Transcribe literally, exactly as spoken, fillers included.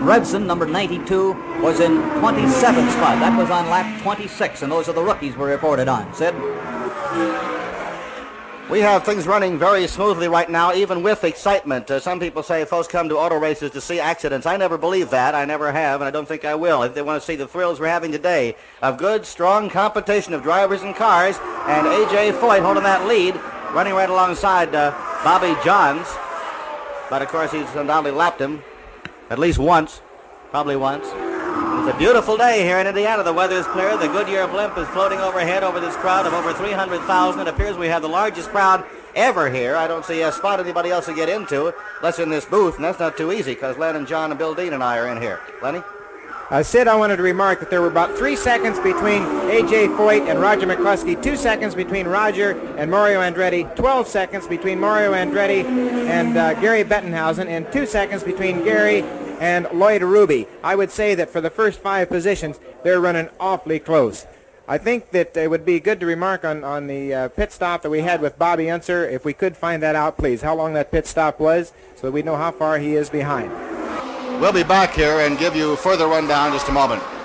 Revson, number ninety-two, was in twenty-seventh spot. That was on lap twenty-six, and those are the rookies we reported on. Sid? We have things running very smoothly right now, even with excitement. Uh, some people say folks come to auto races to see accidents. I never believe that. I never have, and I don't think I will. If they want to see the thrills we're having today of good, strong competition of drivers and cars, and A J Foyt holding that lead, running right alongside uh, Bobby Johns. But, of course, he's undoubtedly lapped him at least once, probably once. It's a beautiful day here in Indiana. The weather is clear. The Goodyear blimp is floating overhead over this crowd of over three hundred thousand. It appears we have the largest crowd ever here. I don't see a spot anybody else to get into, unless in this booth, and that's not too easy because Len and John and Bill Dean and I are in here. Lenny? Uh, Sid, I wanted to remark that there were about three seconds between A J Foyt and Roger McCluskey, two seconds between Roger and Mario Andretti, twelve seconds between Mario Andretti and uh, Gary Bettenhausen, and two seconds between Gary and Lloyd Ruby. I would say that for the first five positions, they're running awfully close. I think that it would be good to remark on, on the uh, pit stop that we had with Bobby Unser, if we could find that out, please, how long that pit stop was, so that we know how far he is behind. We'll be back here and give you further rundown in just a moment.